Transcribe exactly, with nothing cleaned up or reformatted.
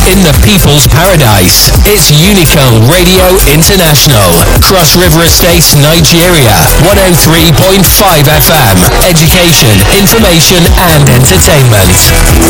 in the people's paradise. It's Unicode Radio International. Cross River Estates, Nigeria. one oh three point five F M. Education, information and entertainment.